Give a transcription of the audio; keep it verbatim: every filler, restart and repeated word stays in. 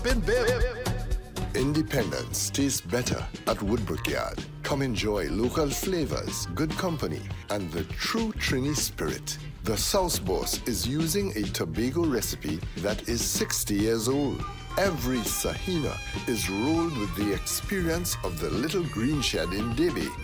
Independence tastes better at Woodbrook Yard. Come enjoy local flavors, good company, and the true Trini spirit. The Sauce Boss is using a Tobago recipe that is sixty years old. Every Sahina is rolled with the experience of the little green shed in Devi,